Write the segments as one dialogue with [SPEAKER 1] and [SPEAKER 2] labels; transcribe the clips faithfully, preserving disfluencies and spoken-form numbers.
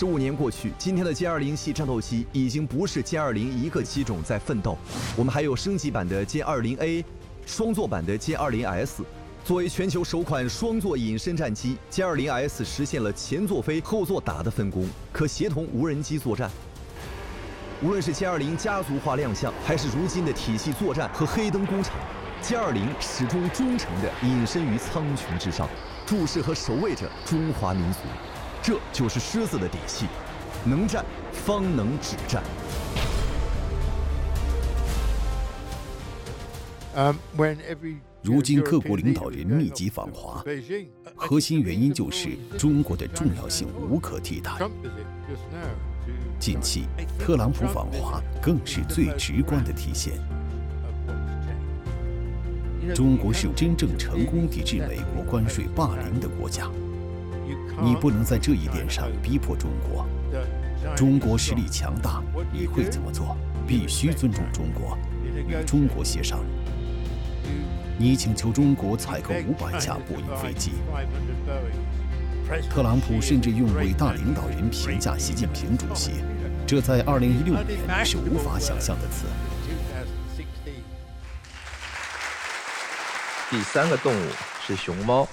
[SPEAKER 1] 十五年过去，今天的歼二零系战斗机已经不是歼二零一个机种在奋斗，我们还有升级版的歼二零 A， 双座版的歼二零 S。作为全球首款双座隐身战机，歼二零 S 实现了前座飞、后座打的分工，可协同无人机作战。无论是歼二零家族化亮相，还是如今的体系作战和黑灯工厂，歼二零始终忠诚地隐身于苍穹之上，注视和守卫着中华民族。这就是狮子的底气，能战方能止战。
[SPEAKER 2] 如今各国领导人密集访华，核心原因就是中国的重要性无可替代。近期特朗普访华更是最直观的体现。中国是真正成功抵制美国关税霸凌的国家，你不能在这一点上逼迫中国。中国实力强大，你会怎么做？必须尊重中国，与中国协商。你请求中国采购五百架波音飞机。特朗普甚至用伟大领导人评价习近平主席，这在二零一六年是无法想象的词。
[SPEAKER 3] 第三个动物是熊猫，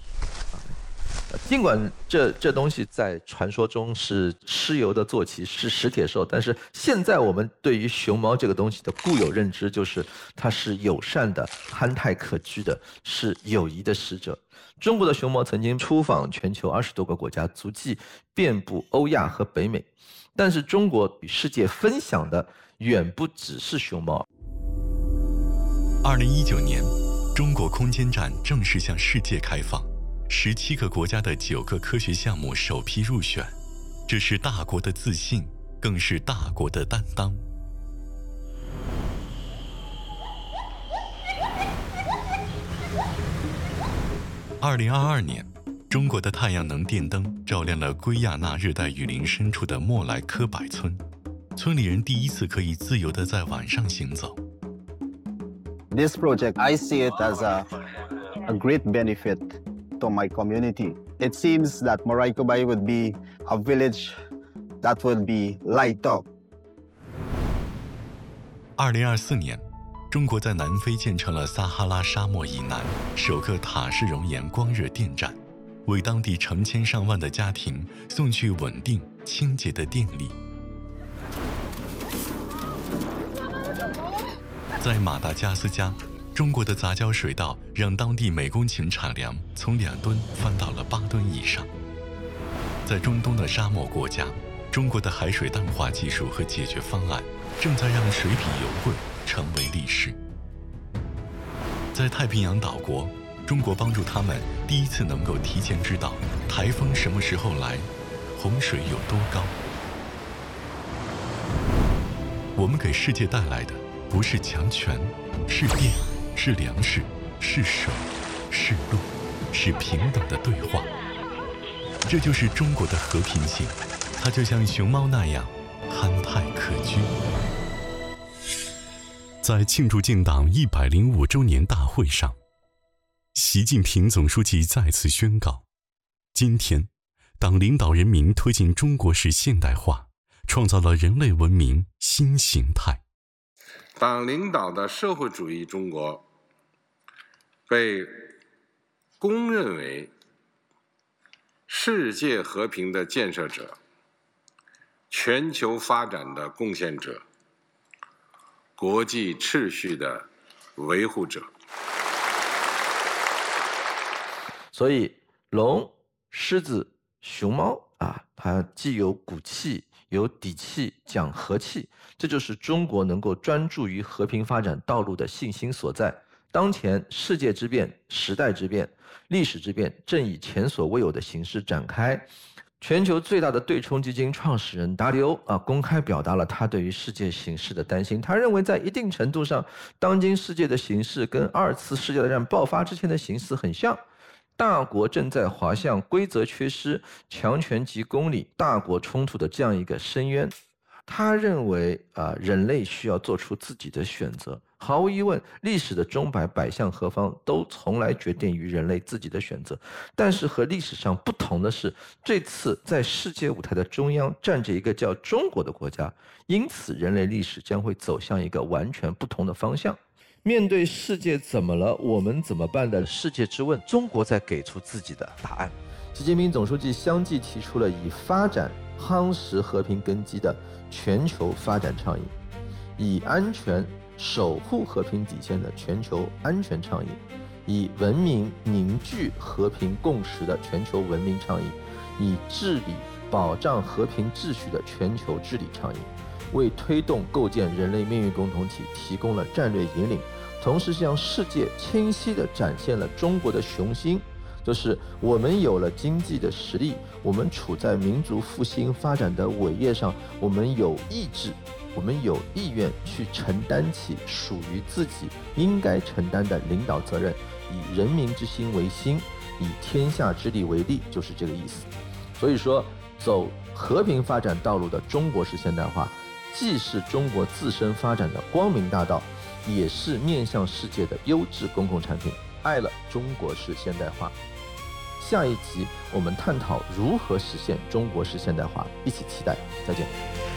[SPEAKER 3] 尽管这这东西在传说中是蚩尤的坐骑，是食铁兽，但是现在我们对于熊猫这个东西的固有认知就是它是友善的、憨态可掬的，是友谊的使者。中国的熊猫曾经出访全球二十多个国家，足迹遍布欧亚和北美，但是中国与世界分享的远不只是熊猫。
[SPEAKER 4] 二零一九年，中国空间站正式向世界开放，十七个国家的九个科学项目首批入选，这是大国的自信，更是大国的担当。二零二二年，中国的太阳能电灯照亮了圭亚那热带雨林深处的莫莱科柏村，村里人第一次可以自由地在晚上行走。
[SPEAKER 5] This project, I see it as a, a great benefit to my community. It seems that Moraiko Bay would be a village that would be light up.
[SPEAKER 4] 二零二四年，中国在南非建成了撒哈拉沙漠以南首个塔式熔岩光热电站，为当地成千上万的家庭送去稳定、清洁的电力。在马达加斯加，中国的杂交水稻让当地每公顷产粮从两吨翻到了八吨以上。在中东的沙漠国家，中国的海水淡化技术和解决方案正在让水底油柜成为历史。在太平洋岛国，中国帮助他们第一次能够提前知道台风什么时候来，洪水有多高。我们给世界带来的不是强权，是电，是粮食，是水，是路，是平等的对话。这就是中国的和平性，它就像熊猫那样憨态可掬。在庆祝建党一百零五周年大会上，习近平总书记再次宣告，今天，党领导人民推进中国式现代化，创造了人类文明新形态。
[SPEAKER 6] 党领导的社会主义中国被公认为世界和平的建设者、全球发展的贡献者、国际秩序的维护者。
[SPEAKER 3] 所以，龙、狮子、熊猫啊，它既有骨气，有底气，讲和气，这就是中国能够专注于和平发展道路的信心所在。当前世界之变、时代之变、历史之变正以前所未有的形式展开。全球最大的对冲基金创始人达里欧啊，公开表达了他对于世界形势的担心。他认为，在一定程度上，当今世界的形势跟二次世界大战爆发之前的形势很像。大国正在滑向规则缺失、强权及公理、大国冲突的这样一个深渊。他认为啊、呃，人类需要做出自己的选择， 毫无疑问，历史的钟摆摆向何方，都从来决定于人类自己的选择。但是和历史上不同的是，这次在世界舞台的中央站着一个叫中国的国家，因此人类历史将会走向一个完全不同的方向。面对世界怎么了，我们怎么办的世界之问，中国在给出自己的答案。习近平总书记相继提出了以发展夯实和平根基的全球发展倡议，以安全守护和平底线的全球安全倡议，以文明凝聚和平共识的全球文明倡议，以治理保障和平秩序的全球治理倡议，为推动构建人类命运共同体提供了战略引领，同时向世界清晰地展现了中国的雄心，就是我们有了经济的实力，我们处在民族复兴发展的伟业上，我们有意志，我们有意愿去承担起属于自己应该承担的领导责任，以人民之心为心，以天下之力为力，就是这个意思。所以说，走和平发展道路的中国式现代化，既是中国自身发展的光明大道，也是面向世界的优质公共产品。爱了中国式现代化。下一集我们探讨如何实现中国式现代化，一起期待，再见。